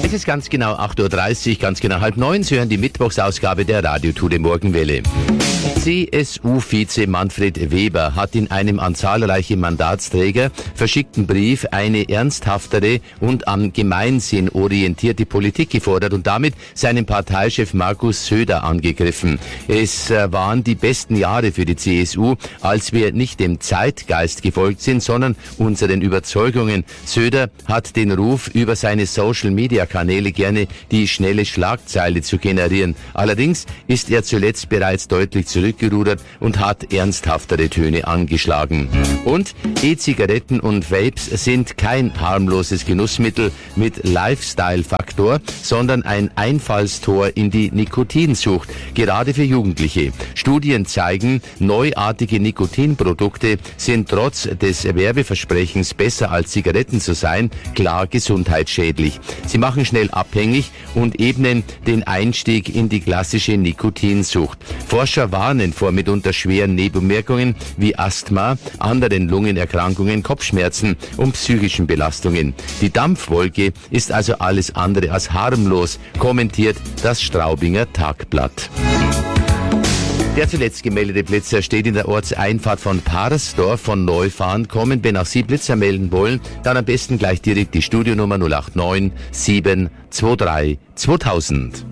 Es ist ganz genau 8.30 Uhr, ganz genau 8:30. Sie hören die Mittwochsausgabe der Radio-Tour Morgenwelle. CSU-Vize Manfred Weber hat in einem an zahlreiche Mandatsträger verschickten Brief eine ernsthaftere und am Gemeinsinn orientierte Politik gefordert und damit seinen Parteichef Markus Söder angegriffen. Es waren die besten Jahre für die CSU, als wir nicht dem Zeitgeist gefolgt sind, sondern unseren Überzeugungen. Söder hat den Ruf, über seine Social-Media-Kanäle gerne die schnelle Schlagzeile zu generieren. Allerdings ist er zuletzt bereits deutlich zurückgerudert und hat ernsthaftere Töne angeschlagen. Und E-Zigaretten und Vapes sind kein harmloses Genussmittel mit Lifestyle-Faktor, sondern ein Einfallstor in die Nikotinsucht, gerade für Jugendliche. Studien zeigen, neuartige Nikotinprodukte sind trotz des Werbeversprechens, besser als Zigaretten zu sein, klar gesundheitsschädlich. Sie machen schnell abhängig und ebnen den Einstieg in die klassische Nikotinsucht. Forscher warnen vor mitunter schweren Nebenwirkungen wie Asthma, anderen Lungenerkrankungen, Kopfschmerzen und psychischen Belastungen. Die Dampfwolke ist also alles andere als harmlos, kommentiert das Straubinger Tagblatt. Der zuletzt gemeldete Blitzer steht in der Ortseinfahrt von Parsdorf von Neufahren. Kommen, wenn auch Sie Blitzer melden wollen, dann am besten gleich direkt die Studionummer 089 723 2000.